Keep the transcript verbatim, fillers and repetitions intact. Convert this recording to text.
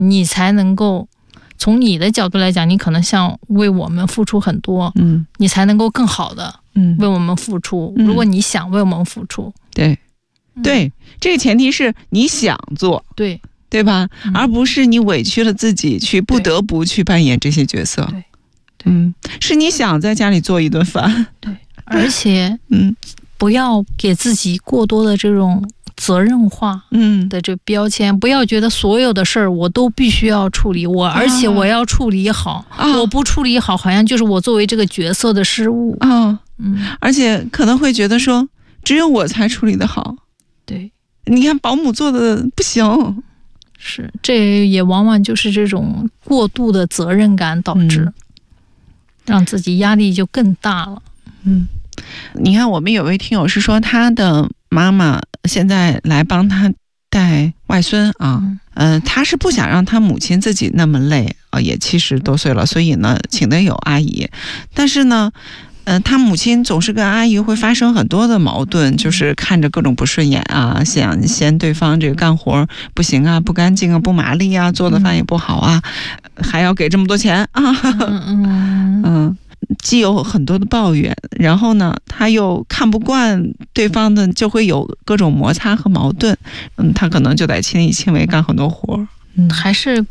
你才能够从你的角度来讲，你可能像为我们付出很多， 嗯， 你才能够更好的嗯为我们付出。 嗯、 如果你想为我们付出， 对，对，嗯、这个前提是你想做， 对对吧？ 嗯、 而不是你委屈了自己去不得不去扮演这些角色。 对，对嗯，是你想在家里做一顿饭， 对，而且嗯， 不要给自己过多的这种责任化的这标签、嗯、不要觉得所有的事儿我都必须要处理，我而且我要处理好、啊、我不处理好好像就是我作为这个角色的失误啊，嗯，而且可能会觉得说只有我才处理得好， 对， 你看保姆做的不行， 是，这也往往就是这种过度的责任感导致、嗯、让自己压力就更大了。 嗯，你看我们有位听友是说他的妈妈现在来帮他带外孙啊，嗯、呃，他是不想让他母亲自己那么累啊，也七十多岁了，所以呢，请的有阿姨，但是呢，呃，他母亲总是跟阿姨会发生很多的矛盾，就是看着各种不顺眼啊，想嫌对方这个干活不行啊，不干净啊，不麻利啊，做的饭也不好啊，嗯、还要给这么多钱啊，嗯嗯。嗯既有很多的抱怨，然后呢他又看不惯对方的，就会有各种摩擦和矛盾，嗯，他可能就得亲力亲为干很多活， 嗯，还是